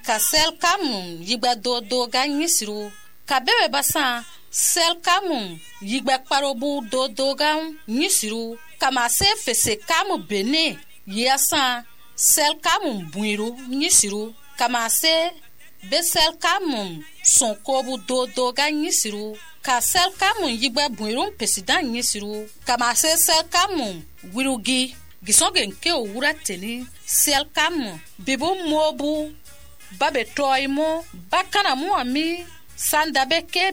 ka sel kamun yigba do ganyisiru ka bebe basan sel kamun yigba parobu do ganyisiru kama se fese kamu bene yasan sel kamun buiru nyisiru kama se besel kamun sonkobu do ganyisiru ka sel kamun yigba buiru president nyisiru kama se sel kamun wirugi gisonge nke owura teni sel kamun bibu mobu babe toimo bakana muami sandabe ke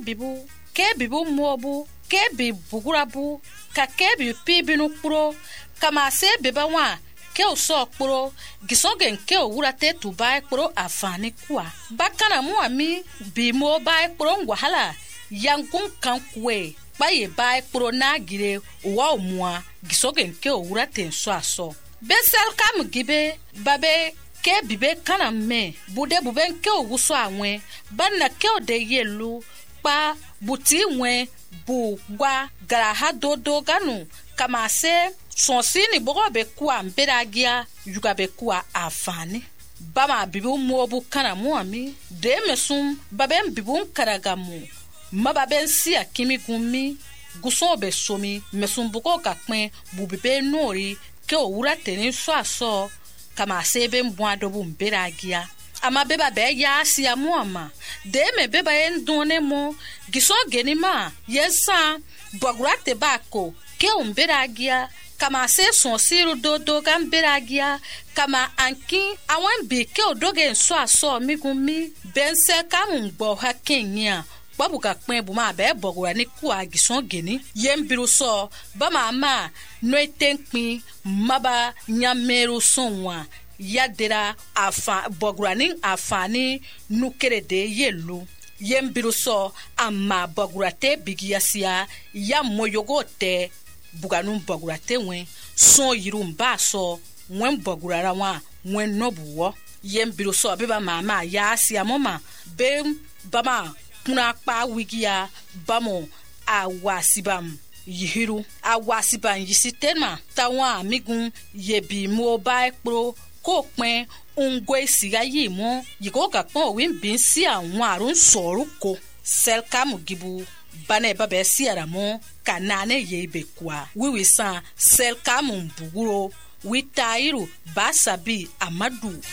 bibu mobu ke bi bugurabu ka ke bi pibinu kuro kama se bebawa ke oso kuro gisonge nke owura te tubai kuro afani kwa bakana muami bi mo bai kuro ngwahala yankun kan kwe baye bai kuro na gire wa omua gisonge nke owura te so aso besel kam gibe babe ke bibe kana me bude buben ke owuso anwe banna ke ode yelu pa buti nwe bu gwa garaha do ganu kama se sonsini bogo be kwa mberagia yuga be kwa afani bama bibu mobu kana muami de mesum babem bibu karagamu mababen sia kimi gumi guso be somi mesum bugo kakpen bubibe nori ke owura teni so aso kama sebe mbwadobu mberagia ama beba be ya sia muama de me beba endone mo giso genima yesa bogurate bako ke umberagia kama se sonsiru do gamberagia kama anki awan bi ke odoge so aso migumi bense kamungbo hakenya babuka kwen buma be bogura ni kwa gison geni yembiru so bama ma noetenkpin maba nyameru sonwa yadera afa bogura ni afani nukere de yelu yembiru so amma bogura te bigiasia ya moyogote buganu bogura te wen son yirumba so wen bogura rawa wen nobuwo yembiru so beba mama ya asia mama be bama kuna pa wigia bamo awasibam yihiru awasiban yisitema tawa amigun yebi mobile pro ko pen ungwe siga yimo yiko ka pon win bin si àwọn arun soruko selkamu gibu bane babe si aramo kanane yebe kwa wiwi san selkamu buguro witairu basabi amadu